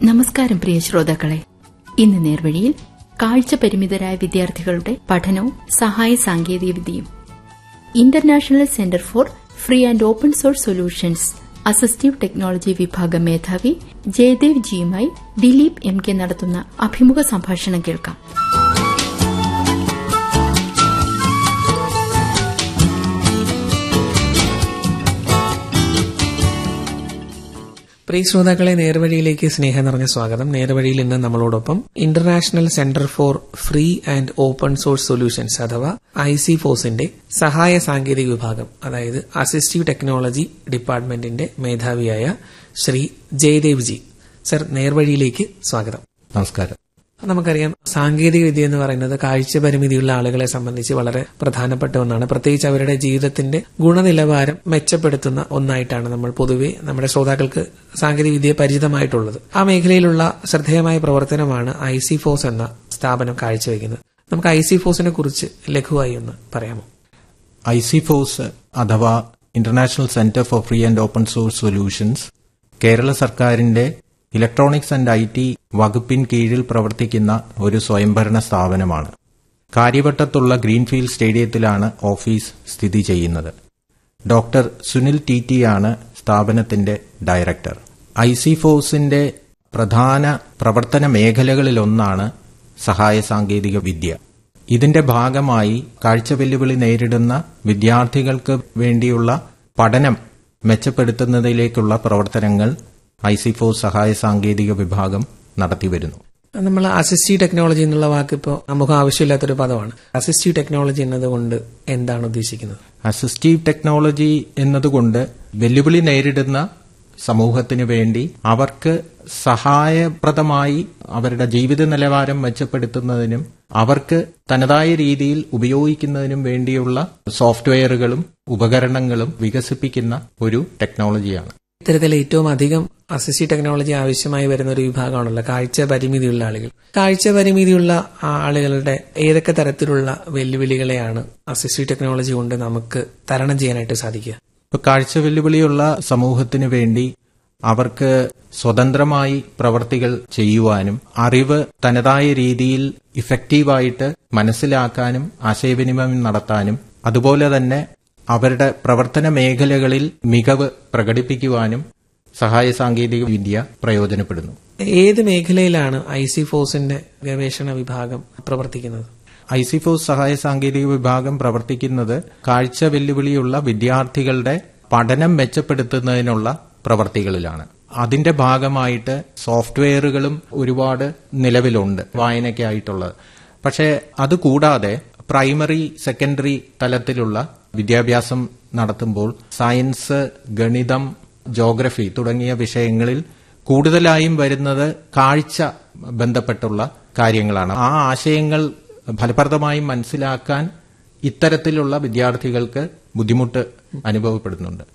നമസ്കാരം പ്രിയ ശ്രോതാക്കളെ. ഇന്ന് നേർവഴിയിൽ കാഴ്ച പരിമിതരായ വിദ്യാർത്ഥികളുടെ പഠനവും സഹായ സാങ്കേതികവിദ്യയും international centre for free and open source solutions assistive technology വിഭാഗം മേധാവി ജയദേവ് ജിയുമായി ദിലീപ് MK നടത്തുന്ന അഭിമുഖ സംഭാഷണം കേൾക്കാം. പ്രിയ ശ്രോതാക്കളെ, നേർവഴിയിലേക്ക് സ്നേഹം നിറഞ്ഞ സ്വാഗതം. നേർവഴിയിൽ ഇന്ന് നമ്മളോടൊപ്പം international centre for free and open source solutions അഥവാ ICFOSന്റെ സഹായ സാങ്കേതിക വിഭാഗം, അതായത് അസിസ്റ്റീവ് ടെക്നോളജി ഡിപ്പാർട്ട്മെന്റിന്റെ മേധാവിയായ ശ്രീ ജയദേവ് ജി. സർ, നേർവഴിയിലേക്ക് സ്വാഗതം. നമസ്കാരം. നമുക്കറിയാം, സാങ്കേതിക വിദ്യ എന്ന് പറയുന്നത് കാഴ്ച പരിമിതിയുള്ള ആളുകളെ സംബന്ധിച്ച് വളരെ പ്രധാനപ്പെട്ട ഒന്നാണ്. പ്രത്യേകിച്ച് അവരുടെ ജീവിതത്തിന്റെ ഗുണനിലവാരം മെച്ചപ്പെടുത്തുന്ന ഒന്നായിട്ടാണ് നമ്മൾ പൊതുവെ നമ്മുടെ ശ്രോതാക്കൾക്ക് സാങ്കേതിക വിദ്യയെ പരിചിതമായിട്ടുള്ളത്. ആ മേഖലയിലുള്ള ശ്രദ്ധേയമായ പ്രവർത്തനമാണ് ICFOS എന്ന സ്ഥാപനം കാഴ്ചവെക്കുന്നത്. നമുക്ക് ICFOSനെ കുറിച്ച് ലഘുവായി ഒന്ന് പറയാമോ? ICFOS അഥവാ international centre for free and open source solutions Kerala സർക്കാരിന്റെ ഇലക്ട്രോണിക്സ് ആൻഡ് IT വകുപ്പിൻ കീഴിൽ പ്രവർത്തിക്കുന്ന ഒരു സ്വയംഭരണ സ്ഥാപനമാണ്. കാര്യവട്ടത്തുള്ള ഗ്രീൻഫീൽഡ് സ്റ്റേഡിയത്തിലാണ് ഓഫീസ് സ്ഥിതി ചെയ്യുന്നത്. ഡോക്ടർ സുനിൽ TT ആണ് സ്ഥാപനത്തിന്റെ ഡയറക്ടർ. ICFOSന്റെ പ്രധാന പ്രവർത്തന മേഖലകളിലൊന്നാണ് സഹായ സാങ്കേതിക വിദ്യ. ഇതിന്റെ ഭാഗമായി കാഴ്ച വെല്ലുവിളി നേരിടുന്ന വിദ്യാർത്ഥികൾക്ക് വേണ്ടിയുള്ള പഠനം മെച്ചപ്പെടുത്തുന്നതിലേക്കുള്ള പ്രവർത്തനങ്ങൾ ICFOS സഹായ സാങ്കേതിക വിഭാഗം നടത്തിവരുന്നു. നമ്മൾ അസിസ്റ്റീവ് ടെക്നോളജി എന്നുള്ള വാക്ക് ഇപ്പോൾ നമുക്ക് ആവശ്യമില്ലാത്തൊരു പദമാണ്. അസിസ്റ്റീവ് ടെക്നോളജി എന്നതുകൊണ്ട് എന്താണ് ഉദ്ദേശിക്കുന്നത്? അസിസ്റ്റീവ് ടെക്നോളജി എന്നതുകൊണ്ട് വെല്ലുവിളി നേരിടുന്ന സമൂഹത്തിനു വേണ്ടി അവർക്ക് സഹായപ്രദമായി അവരുടെ ജീവിത നിലവാരം മെച്ചപ്പെടുത്തുന്നതിനും അവർക്ക് തനതായ രീതിയിൽ ഉപയോഗിക്കുന്നതിനും വേണ്ടിയുള്ള സോഫ്റ്റ്വെയറുകളും ഉപകരണങ്ങളും വികസിപ്പിക്കുന്ന ഒരു ടെക്നോളജിയാണ്. ഇത്തരത്തിൽ ഏറ്റവും അധികം അസിസ്റ്റീവ് ടെക്നോളജി ആവശ്യമായി വരുന്ന ഒരു വിഭാഗമാണല്ലോ കാഴ്ച പരിമിതിയുള്ള ആളുകൾ. കാഴ്ച പരിമിതിയുള്ള ആളുകളുടെ ഏതൊക്കെ തരത്തിലുള്ള വെല്ലുവിളികളെയാണ് അസിസ്റ്റീവ് ടെക്നോളജി കൊണ്ട് നമുക്ക് തരണം ചെയ്യാനായിട്ട് സാധിക്കുക? ഇപ്പൊ കാഴ്ച വെല്ലുവിളിയുള്ള സമൂഹത്തിന് വേണ്ടി അവർക്ക് സ്വതന്ത്രമായി പ്രവർത്തികൾ ചെയ്യുവാനും അറിവ് തനതായ രീതിയിൽ ഇഫക്റ്റീവായിട്ട് മനസ്സിലാക്കാനും ആശയവിനിമയം നടത്താനും അതുപോലെ തന്നെ അവരുടെ പ്രവർത്തന മേഖലകളിൽ മികവ് പ്രകടിപ്പിക്കുവാനും സഹായ സാങ്കേതിക വിദ്യ പ്രയോജനപ്പെടുന്നു. ഏത് മേഖലയിലാണ് ICFOSന്റെ ഗവേഷണ വിഭാഗം പ്രവർത്തിക്കുന്നത്? ICFOS സഹായ സാങ്കേതിക വിഭാഗം പ്രവർത്തിക്കുന്നത് കാഴ്ച വെല്ലുവിളിയുള്ള വിദ്യാർത്ഥികളുടെ പഠനം മെച്ചപ്പെടുത്തുന്നതിനുള്ള പ്രവർത്തികളിലാണ്. അതിന്റെ ഭാഗമായിട്ട് സോഫ്റ്റ്വെയറുകളും ഒരുപാട് നിലവിലുണ്ട് വായനയ്ക്കായിട്ടുള്ളത്. പക്ഷേ അതുകൂടാതെ പ്രൈമറി സെക്കൻഡറി തലത്തിലുള്ള വിദ്യാഭ്യാസം നടത്തുമ്പോൾ സയൻസ്, ഗണിതം, ജോഗ്രഫി തുടങ്ങിയ വിഷയങ്ങളിൽ കൂടുതലായും വരുന്നത് കാഴ്ച ബന്ധപ്പെട്ടുള്ള കാര്യങ്ങളാണ്. ആ ആശയങ്ങൾ ഫലപ്രദമായി മനസ്സിലാക്കാൻ ഇത്തരത്തിലുള്ള വിദ്യാർത്ഥികൾക്ക് ബുദ്ധിമുട്ട് അനുഭവപ്പെടുന്നുണ്ട്.